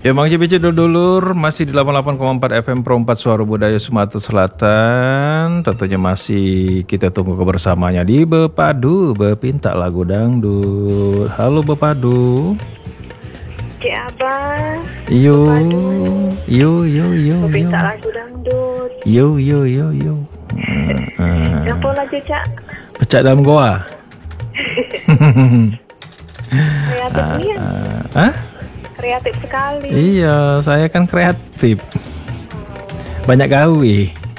Ya Mang Cipici dulur masih di 88,4 FM Pro 4 Suara Budaya Sumatera Selatan. Tentunya masih kita tunggu kebersamanya di Bepadu, Bepinta lagu dangdut. Halo Bepadu. Cik Abah. Yo. Bepinta lagu dangdut. Yo. Apa lagi Cak? Pecah dalam goa. Kreatif nih ya? Kreatif sekali. Iya, saya kan kreatif. Banyak gawe.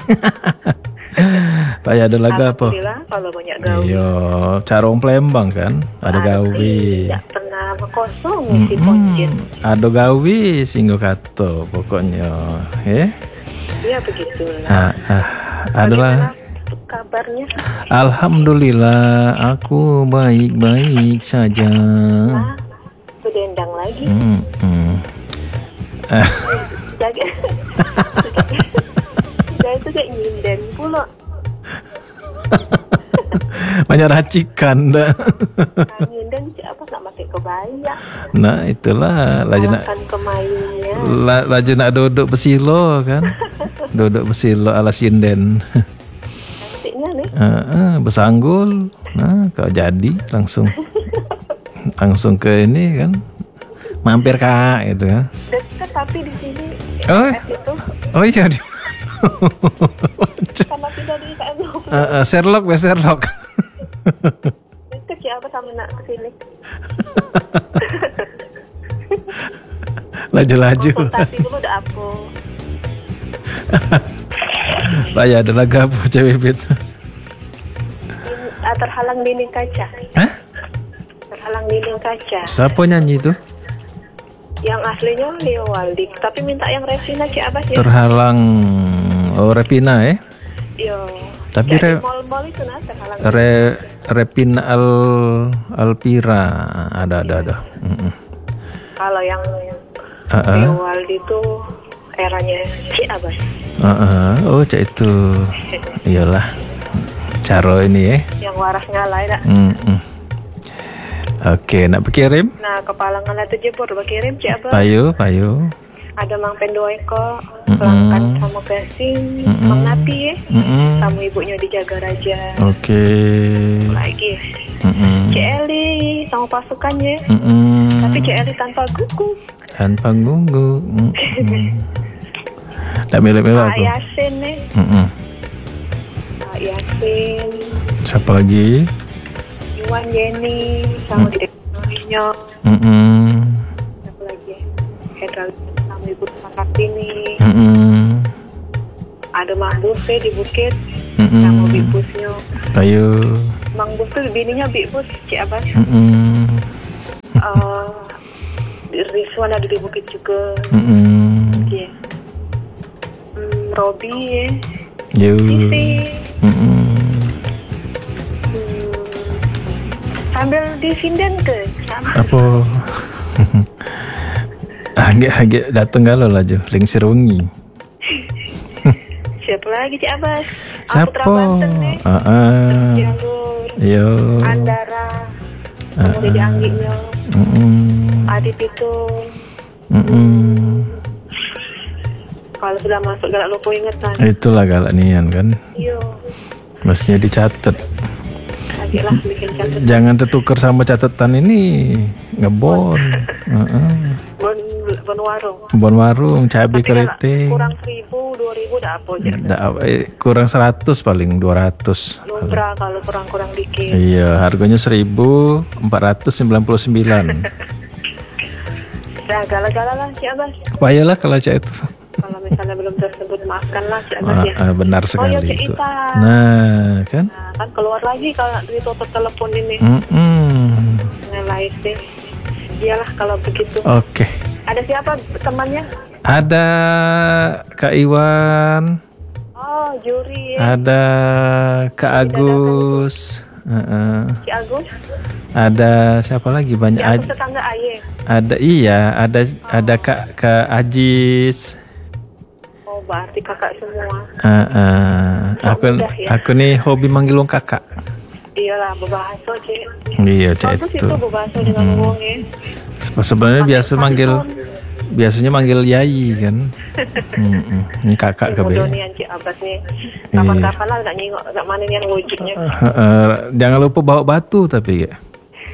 Kayak ada lagu apa? Alhamdulillah kalau banyak gawe. Iya, Carong Plembang kan, ada gawe. Tidak pernah kosong si Ponjin. Ada gawe singgo kato pokoknya, Iya begitulah. Adalah Kabarnya? Alhamdulillah, aku baik-baik saja. Berdendang lagi. Jaga. Saya itu kayak nyinden pula. Banyak racikan dah. Nyinden apa nak pakai kebaya. Nah itulah laju nak kemayunya. Laju nak duduk besilo kan. Duduk besilo ala sinden. Cantiknya nih. Besanggul. Nah kau jadi langsung ke ini kan. Mampir Kak gitu kan. Dekat tapi di sini. Itu. Oh iya. Sama tidak di IKM. Sherlock. Dekat ya apa sama nak ke sini. Laju. Konsultasi dulu udah apa? Saya adalah gabu cewek itu. Terhalang dinding kaca. Hah? Terhalang dinding kaca. Siapa nyanyi itu? Yang aslinya Leo Waldi, tapi minta yang Revina Cik Abbas ya. Terhalang Revina ya? Yo. Tapi mall-mall itu nah terhalang. Revina Alpira ada. Kalau yang Leo Waldi itu eranya Cik Abbas. Oh cak itu. Iyalah. Caro ini ya. Yang waras ngalai dah. Oke, nak berkirim? Nah, kepala ngalah tu jebor berkirim Cik Abbas. Payu. Ada Mang Pendoeko, pelangkan sama gasing, Mang Napi ya. Sama ibunya dijaga raja. Oke. Lagi. Cik Eli sama pasukannya. Tapi Cik Eli tanpa gugu. Tanpa gugu. Tak milih-milih aku. Yasin nih. Yasin. Siapa lagi? Iwan Yeni sama direkturnya. Siapa lagi? Hedral sama Ibu Kartini. Ada Mang Buse di Bukit sama Bibusnya. Ayo. Mang Bus tuh bininya Bibus Cik Abbas. Rizwan ada di Bukit juga. Robi ya. Yo. Sambil disinden ke sama. Apa? Agak dateng galau lah jo, lingsir wengi. Siapa lagi Cik Abbas? Siapa? Yo. Andara. Kemudian di Anggiknya. Adit itu. Kalau sudah masuk galak lupa ingatan. Itulah galak nian kan. Iya. Mestinya dicatat. Lah, bikin catatan. Jangan tertukar sama catatan ini ngebon. Bon warung cabai keriting. Kurang 1.000, 2.000 dah apa aja. Kurang 100 paling 200. Lumrah kalau kurang dikit. Iya, harganya 1.499. Dah gala-gala lah Cik Abbas. Payalah kalau cak itu. Kalau misalnya belum tersebut maafkanlah Cik Abbas ya. Benar sekali Cik itu. Ita. Nah, kan? Nah, kan keluar lagi kalau ditutup telepon ini. Ngelais deh. Iyalah kalau begitu. Oke. Ada siapa temannya? Ada Kak Iwan. Oh, Juri ya. Ada Kak Agus. Cik Agus. Ada siapa lagi banyak? Cik Agus tetangga Aye. Ada Kak Ajis. Oh, berarti kakak semua. Aku nih hobi manggil orang kakak. Iyalah, berbahasa Cik. Iya Cik Bagus itu. Berbahasa dengan wong ya. Sebenarnya biasa manggil biasanya manggil Yai kan. Ini kakak ke be. Donian Cik Abbas nih. Kapan-kapan lah nggak nyingok, nggak mana yang wujudnya. Jangan lupa bawa batu tapi ya.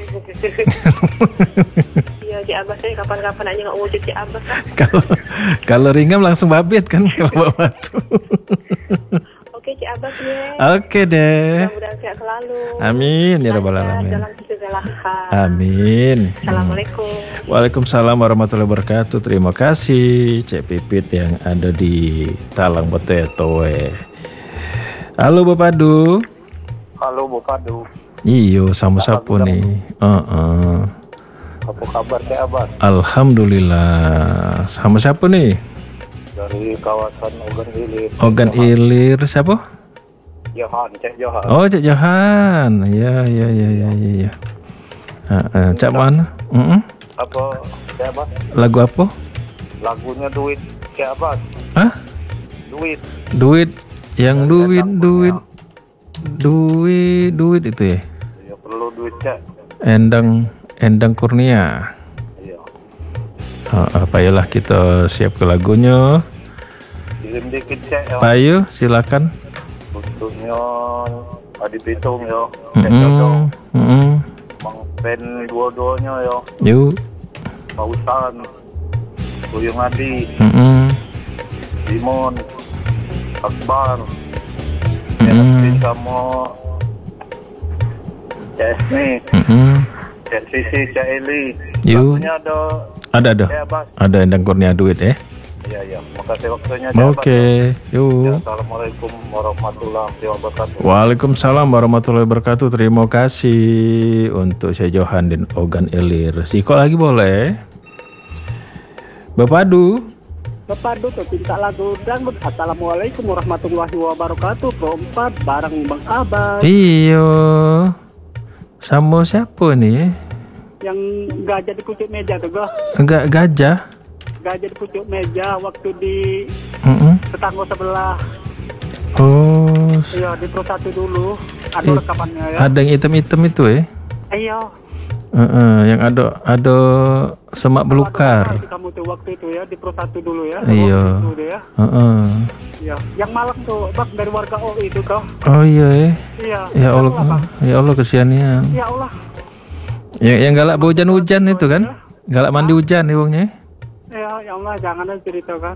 Iya Cik Abbas nih, kapan-kapan nak nyingok wujud Cik Abbas. Kalau ringgam langsung babit kan kalau bawa batu. Oke Cik Abbas ya. Oke deh. Mudah-mudahan sehat selalu. Amin ya rabbal alamin. Dalam segala hal. Amin. Assalamualaikum. Waalaikumsalam warahmatullahi wabarakatuh. Terima kasih Cek Pipit yang ada di Talang Poteto. Halo Bapak Du. Halo Bapak Du. Iyo sama sapu nih. Apa kabar Cek Abbas? Alhamdulillah. Sama siapa nih? Dari kawasan Ogan Ilir. Ogan Ilir siapa? Johan, Cek Johan. Oh Cek Johan. Ya. Cak mana? Apa Cek Abbas? Lagu apa? Lagunya Duit Cek Abbas. Hah? Duit Yang duit itu ya? ya perlu duit Cek. Endang Kurnia. Iya. Ayolah kita siap ke lagunya. Kirim dikit Cek ya. Ayo silakan. Untuknya Adi Pitung ya. Cek Jodoh. Mang Pen dua-duanya ya. Yuk. Pausan. Buyung Adi. Simon. Akbar. Yasin sama Cek Esmi. Cek Sisi, Cek Eli. Yuk. Lagunya Ada. Cek Abbas. Ada Endang Kurnia duit ya. Iya. Makasih waktunya Cek Abbas. Oke. Yuk. Assalamualaikum warahmatullahi wabarakatuh. Waalaikumsalam warahmatullahi wabarakatuh. Terima kasih untuk Syekh Johan dan Ogan Ilir. Siko lagi boleh. Bapak Du. Bapak Du minta lagu dangdut. Assalamualaikum warahmatullahi wabarakatuh. Pro 4 bareng Bang Abbas. Iyo. Sama siapa nih? Yang gajah di pucuk meja tuh gua. Enggak gajah. Gajah di pucuk meja waktu di tetangga sebelah. Oh. Iya di Pro 1 dulu. Ada rekamannya ya. Ada yang hitam-hitam itu ya? Iya. Yang ada semak belukar. Kamu tuh waktu itu ya di Pro 1 dulu ya. Iya. Iya. Yang malam tuh Bang dari warga O itu toh. Oh iya. Iya. Ya Allah. Ya Allah kesianian. Ya Allah. Yang galak hujan itu kan? Galak mandi hujan nih wongnya. Ya Allah jangan cerita kan.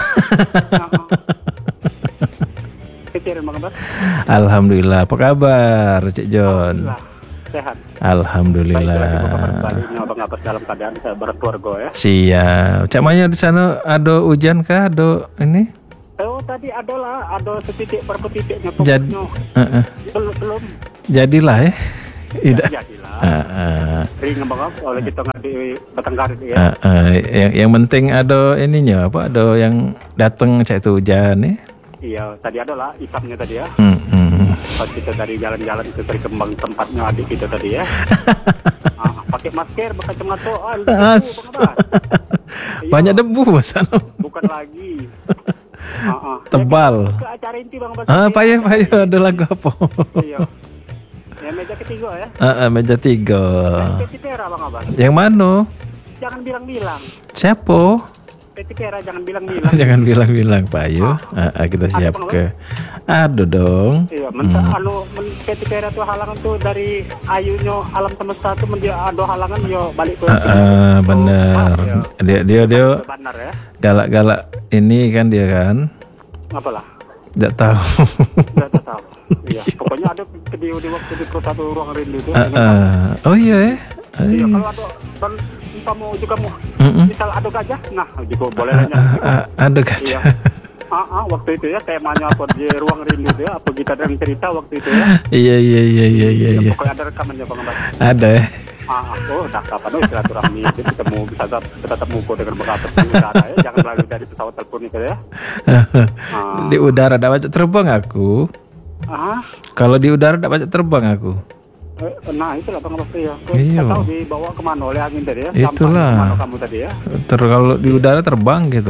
Kecil Bang Abbas. Alhamdulillah. Apa kabar Cik John? Sehat. Alhamdulillah. Bang Abbas dalam keadaan berkeluarga ya. Siap. Cak Manya di sana ada hujan kah? Ada ini? Oh tadi ada setitik per titiknya. Belum. Jadilah ya. Tidak. Jadilah. Ring Bang Abbas oleh kita ngadi Batangkarit ya. Yang penting ada ininya apa? Ada yang datang cak itu hujan ya. Iya, tadi ada hitamnya tadi ya. Pas kita dari jalan-jalan ke kembang tempatnya adik kita tadi ya. Pakai masker, pakai kacamata. Banyak debu sana. Bukan lagi. Tebal. Ke acara inti Bang Abbas. Payah ada lagu apa? Iya. Ya meja ketiga ya. Meja 3. Peti Pera Bang Abbas. Yang mana? Jangan bilang-bilang. Siapa? Peti Pera jangan bilang-bilang. Jangan bilang-bilang Pak Ayu. Kita siap ke. Aduh dong. Iya, Peti Pera tuh halangan tuh dari ayunya alam semesta tuh dia ada halangan yo balik ke. Bener. Dia Benar ya. Galak-galak ini kan dia kan. Apalah? Tidak tahu. Tidak tahu. Iya, pokoknya ada video di waktu di satu ruang rindu itu. Oh iya. Iya, kalau ada dan kamu juga mau misal ada gajah, nah juga boleh nanya. Ada gajah. Iya. Waktu itu ya temanya apa di ruang rindu itu ya, apa kita dan cerita waktu itu ya. Iya. Pokoknya ada rekamannya Bang Abbas. Ada ya. Udah kapan silaturahmi itu ketemu bisa tetap muka dengan Bang Abbas di udara ya, jangan melalui dari pesawat telepon itu ya. Di udara tidak baca terbang aku. Kalau di udara tidak baca terbang aku. Nah itulah Bang Abbas ya. Iya. Tahu dibawa kemana oleh angin tadi ya. Itulah. Sampai kemana kamu tadi ya. Kalau di udara terbang gitu.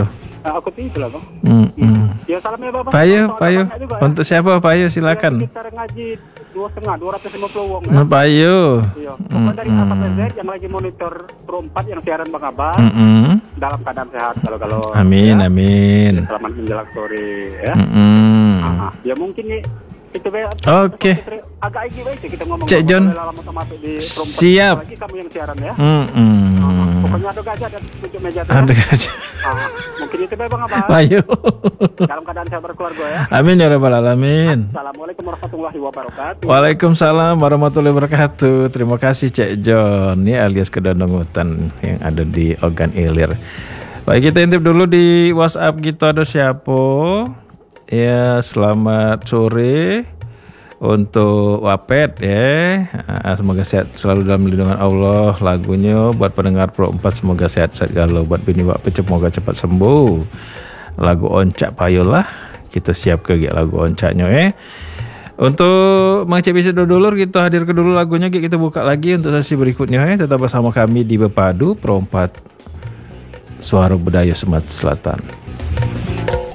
Aku itu lah bang. Ya salamnya bapak. Payo. Untuk siapa Payo silakan. Kita ngaji 250 wong. Nah Payo. Iya. Pokoknya dari APZ yang lagi monitor Pro 4 yang siaran Bang Abang. Dalam keadaan sehat kalau. Amin ya. amin. Selamat menjelang sore ya. Ya mungkin nih itu Oke. Agak iki baik kita ngomong. Cek John. Siap. Lagi kamu yang siaran ya. Pokoknya ada gajah dan tunjuk meja. Ada gajah. Mungkin itu Bang Abang. Ayo. Dalam keadaan sehat berkeluarga ya. Amin ya rabbal alamin. Assalamualaikum warahmatullahi wabarakatuh. Waalaikumsalam warahmatullahi wabarakatuh. Terima kasih Cek John ya alias Kedondongutan yang ada di Ogan Ilir. Baik, kita intip dulu di WhatsApp kita ada siapa? Ya, selamat sore untuk Wapet ya. Semoga sehat selalu dalam lindungan Allah. Lagunya buat pendengar Pro 4 semoga sehat-sehat galau. Buat bini Wapet semoga cepat sembuh. Lagu Oncak Payolah kita siap ke lagu Oncaknya ya. Untuk mengecek episode dulur kita hadir ke dulu lagunya kita buka lagi untuk sesi berikutnya ya. Tetap bersama kami di Bepadu Pro 4 Suara Budaya Sumatera Selatan.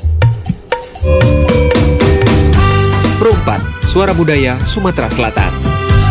Pro 4 Suara Budaya Sumatera Selatan.